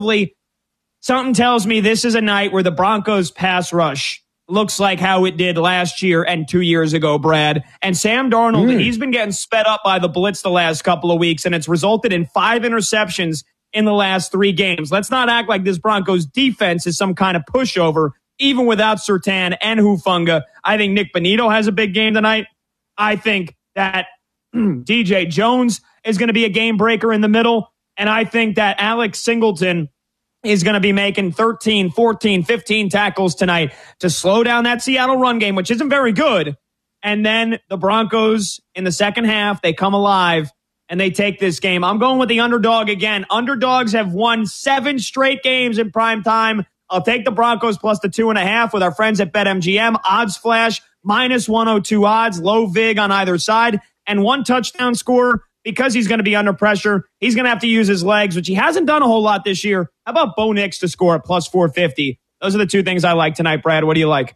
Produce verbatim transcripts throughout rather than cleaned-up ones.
something tells me this is a night where the Broncos pass rush looks like how it did last year and two years ago, Brad. And Sam Darnold, mm. he's been getting sped up by the blitz the last couple of weeks, and it's resulted in five interceptions in the last three games. Let's not act like this Broncos defense is some kind of pushover, even without Surtain and Hufanga. I think Nick Bonito has a big game tonight. I think that D J Jones is going to be a game breaker in the middle. And I think that Alex Singleton is going to be making thirteen, fourteen, fifteen tackles tonight to slow down that Seattle run game, which isn't very good. And then the Broncos in the second half, they come alive and they take this game. I'm going with the underdog again. Underdogs have won seven straight games in prime time. I'll take the Broncos plus the two and a half with our friends at BetMGM. Odds flash, minus one oh two odds, low vig on either side, and one touchdown score. Because he's going to be under pressure, he's going to have to use his legs, which he hasn't done a whole lot this year. How about Bo Nix to score at plus four fifty? Those are the two things I like tonight, Brad. What do you like?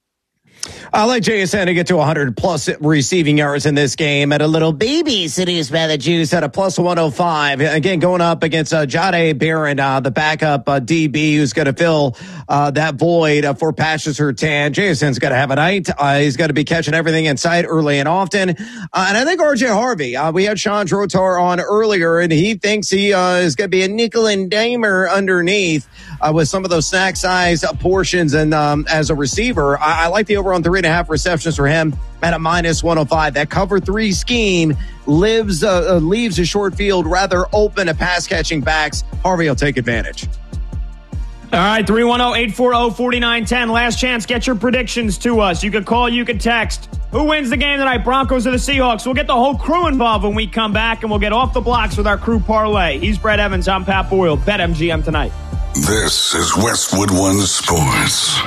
I like J S N to get to one hundred plus receiving yards in this game at a little baby Cities by the Juice at a plus one oh five. Again, going up against uh, Jahdae Barron, uh, the backup uh, D B who's going to fill uh, that void uh, for Patrick Surtain. J S N's got to have a night. Uh, he's got to be catching everything in sight early and often. Uh, and I think R J Harvey, uh, we had Sean Drotar on earlier, and he thinks he uh, is going to be a nickel and dimer underneath uh, with some of those snack size portions. And um, as a receiver, I, I like the over on three and a half receptions for him at a minus one oh five. That cover three scheme lives uh, uh, leaves a short field rather open to pass catching backs. Harvey will take advantage. All right, three one zero, eight four zero, four nine one zero. Last chance. Get your predictions to us. You could call, you could text. Who wins the game tonight, Broncos or the Seahawks? We'll get the whole crew involved when we come back, and we'll get off the blocks with our crew parlay. He's Brett Evans. I'm Pat Boyle. BetMGM tonight. This is Westwood One Sports.